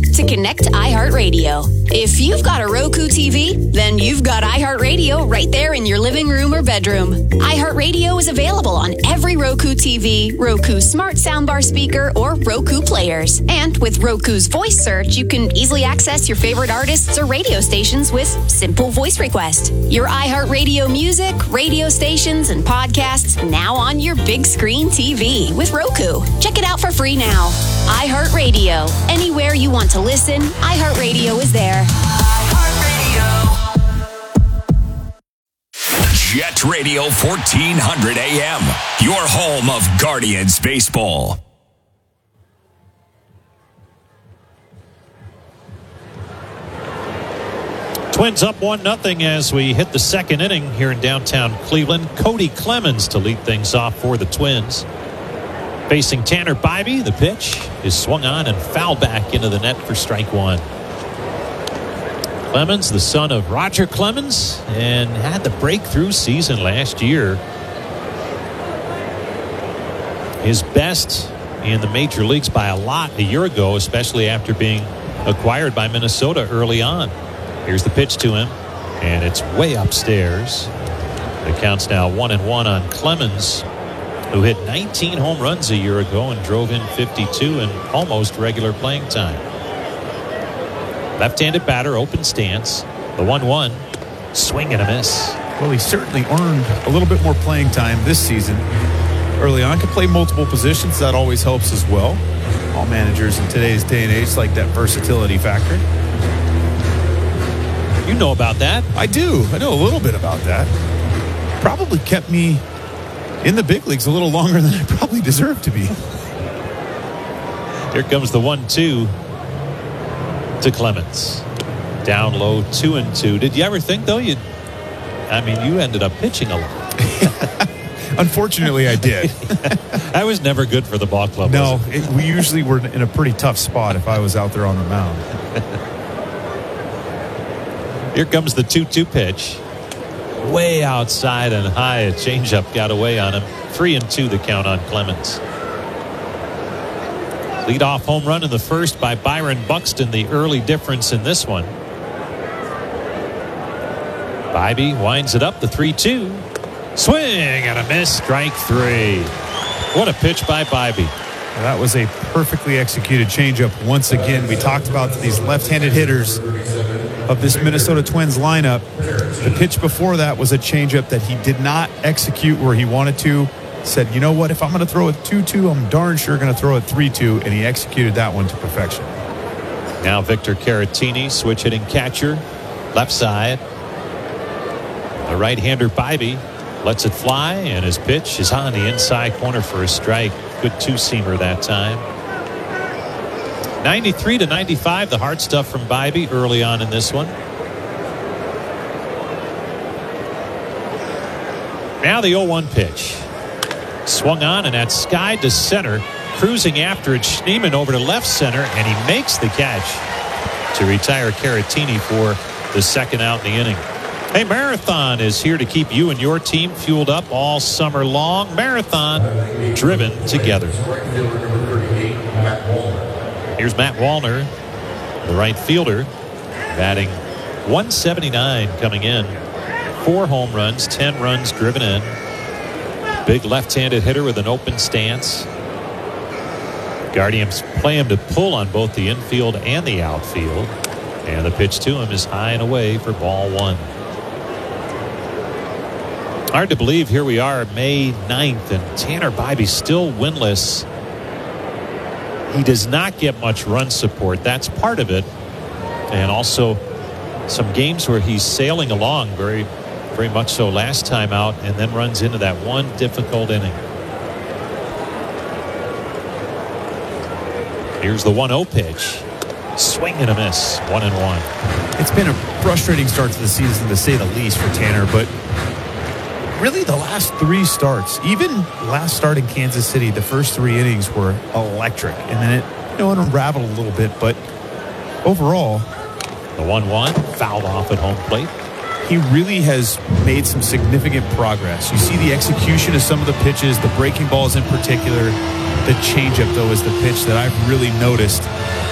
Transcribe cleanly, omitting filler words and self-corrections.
click to connect to iHeartRadio. If you've got a Roku TV, then you've got iHeartRadio right there in your living room or bedroom. iHeartRadio is available on every Roku TV, Roku smart soundbar speaker, or Roku players. And with Roku's voice search, you can easily access your favorite artists or radio stations with simple voice request. Your iHeartRadio music, radio stations, and podcasts now on your big screen TV with Roku. Check it out for free now. iHeartRadio. Anywhere you want to listen, iHeartRadio is there. Jet Radio 1400 AM, your home of Guardians baseball. Twins up 1-0 as we hit the second inning here in downtown Cleveland. Cody Clemens to lead things off for the Twins. Facing Tanner Bibee, the pitch is swung on and fouled back into the net for strike one. Clemens, the son of Roger Clemens, and had the breakthrough season last year. His best in the major leagues by a lot a year ago, especially after being acquired by Minnesota early on. Here's the pitch to him, and it's way upstairs. The count's now 1-1 on Clemens, who hit 19 home runs a year ago and drove in 52 in almost regular playing time. Left-handed batter, open stance. The 1-1, swing and a miss. Well, he certainly earned a little bit more playing time this season. Early on, could play multiple positions. That always helps as well. All managers in today's day and age like that versatility factor. You know about that. I do. I know a little bit about that. Probably kept me in the big leagues a little longer than I probably deserve to be. Here comes the 1-2 to Clemens. Down low, 2-2. Did you ever think, though, you ended up pitching a lot? Unfortunately, I did. That was never good for the ball club. No, we usually were in a pretty tough spot if I was out there on the mound. Here comes the 2-2 pitch. Way outside and high. A changeup got away on him. 3-2 the count on Clemens. Leadoff home run in the first by Byron Buxton, the early difference in this one. Bibee winds it up, the 3-2. Swing and a miss, strike three. What a pitch by Bibee. That was a perfectly executed changeup. Once again, we talked about these left-handed hitters of this Minnesota Twins lineup. The pitch before that was a changeup that he did not execute where he wanted to. Said, you know what, if I'm going to throw a 2-2, I'm darn sure going to throw a 3-2, and he executed that one to perfection. Now Victor Caratini, switch hitting catcher, left side. The right-hander Bibee lets it fly, and his pitch is on the inside corner for a strike. Good two-seamer that time. 93-95, the hard stuff from Bibee early on in this one. Now the 0-1 pitch. Swung on, and that's skied to center. Cruising after it, Schneemann over to left center, and he makes the catch to retire Caratini for the second out in the inning. Hey, Marathon is here to keep you and your team fueled up all summer long. Marathon, driven together. Here's Matt Wallner, the right fielder, batting .179 coming in. 4 home runs, 10 runs driven in. Big left-handed hitter with an open stance. Guardians play him to pull on both the infield and the outfield. And the pitch to him is high and away for ball one. Hard to believe here we are May 9th and Tanner Bibee still winless. He does not get much run support. That's part of it. And also some games where he's sailing along very much so last time out, and then runs into that one difficult inning. Here's the 1-0 pitch. Swing and a miss. 1-1. It's been a frustrating start to the season, to say the least, for Tanner, but really the last 3 starts, even last start in Kansas City, the first 3 innings were electric, and then it unraveled a little bit, but overall, the 1-1 fouled off at home plate. He really has made some significant progress. You see the execution of some of the pitches, the breaking balls in particular. The changeup, though, is the pitch that I've really noticed